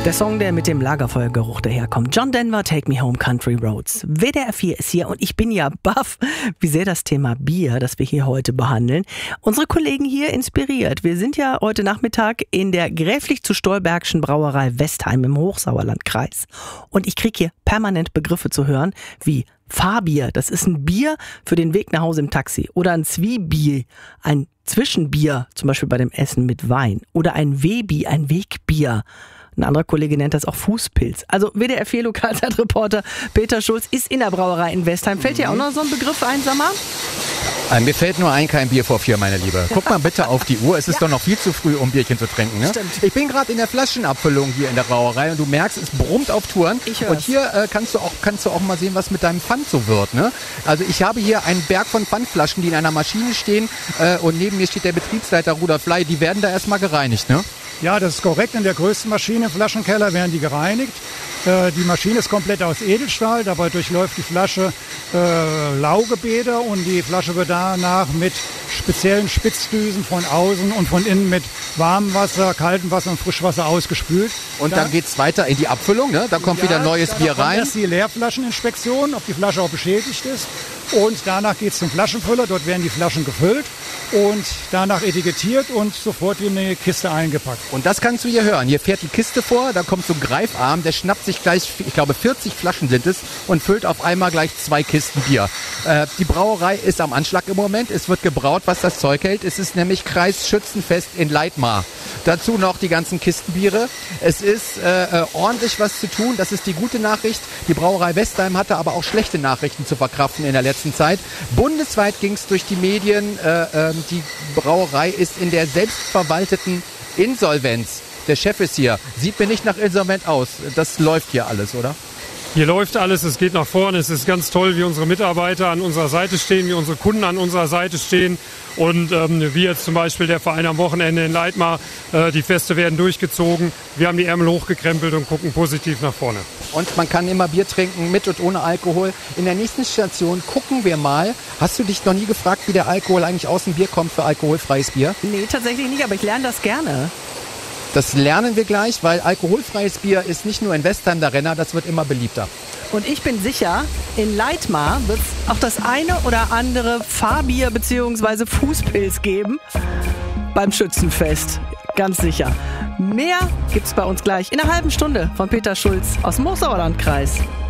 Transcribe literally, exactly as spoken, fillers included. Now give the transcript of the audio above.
Der Song, der mit dem Lagerfeuergeruch daherkommt. John Denver, Take Me Home, Country Roads. W D R vier ist hier und ich bin ja baff, wie sehr das Thema Bier, das wir hier heute behandeln, unsere Kollegen hier inspiriert. Wir sind ja heute Nachmittag in der Gräflich zu Stolbergschen Brauerei Westheim im Hochsauerlandkreis. Und ich kriege hier permanent Begriffe zu hören, wie Fahrbier, das ist ein Bier für den Weg nach Hause im Taxi. Oder ein Zwiebier, ein Zwischenbier, zum Beispiel bei dem Essen mit Wein. Oder ein Webi, ein Wegbier. Ein anderer Kollege nennt das auch Fußpilz. Also W D R vier Lokalzeitreporter Peter Schulz ist in der Brauerei in Westheim. Fällt dir auch noch so ein Begriff ein, sag mal? Mir fällt nur ein, kein Bier vor vier, meine Liebe. Guck mal bitte auf die Uhr. Es ist ja doch noch viel zu früh, um Bierchen zu trinken. Ne? Stimmt. Ich bin gerade in der Flaschenabfüllung hier in der Brauerei und du merkst, es brummt auf Touren. Ich hör's. Und hier äh, kannst, du auch, kannst du auch mal sehen, was mit deinem Pfand so wird. Ne? Also ich habe hier einen Berg von Pfandflaschen, die in einer Maschine stehen. Äh, und neben mir steht der Betriebsleiter Rudolf Ley. Die werden da erstmal gereinigt, ne? Ja, das ist korrekt. In der größten Maschine im Flaschenkeller werden die gereinigt. Äh, die Maschine ist komplett aus Edelstahl. Dabei durchläuft die Flasche äh, Laugebäder und die Flasche wird danach mit speziellen Spitzdüsen von außen und von innen mit warmem Wasser, kaltem Wasser und Frischwasser ausgespült. Und da, dann geht's weiter in die Abfüllung, ne? Da kommt ja, wieder neues Bier kommt rein. erst die Leerflascheninspektion, ob die Flasche auch beschädigt ist. Und danach geht's zum Flaschenfüller. Dort werden die Flaschen gefüllt und danach etikettiert und sofort in eine Kiste eingepackt. Und das kannst du hier hören. Hier fährt die Kiste vor, da kommt so ein Greifarm, der schnappt sich gleich, ich glaube vierzig Flaschen sind es, und füllt auf einmal gleich zwei Kisten Bier. Äh, die Brauerei ist am Anschlag im Moment. Es wird gebraut, was das Zeug hält. Es ist nämlich Kreisschützenfest in Leitmar. Dazu noch die ganzen Kistenbiere. Es ist äh, äh, ordentlich was zu tun. Das ist die gute Nachricht. Die Brauerei Westheim hatte aber auch schlechte Nachrichten zu verkraften in der letzten Zeit. Bundesweit ging es durch die Medien. Äh, äh, die Brauerei ist in der selbstverwalteten Insolvenz. Der Chef ist hier. Sieht mir nicht nach Insolvent aus. Das läuft hier alles, oder? Hier läuft alles, es geht nach vorne. Es ist ganz toll, wie unsere Mitarbeiter an unserer Seite stehen, wie unsere Kunden an unserer Seite stehen. Und ähm, wie jetzt zum Beispiel der Verein am Wochenende in Leitmar. Äh, die Feste werden durchgezogen. Wir haben die Ärmel hochgekrempelt und gucken positiv nach vorne. Und man kann immer Bier trinken, mit und ohne Alkohol. In der nächsten Station gucken wir mal. Hast du dich noch nie gefragt, wie der Alkohol eigentlich aus dem Bier kommt für alkoholfreies Bier? Nee, tatsächlich nicht, aber ich lerne das gerne. Das lernen wir gleich, weil alkoholfreies Bier ist nicht nur in Westheim der Renner, das wird immer beliebter. Und ich bin sicher, in Leitmar wird es auch das eine oder andere Fahrbier bzw. Fußpilz geben beim Schützenfest. Ganz sicher. Mehr gibt's bei uns gleich in einer halben Stunde von Peter Schulz aus dem Hochsauerlandkreis.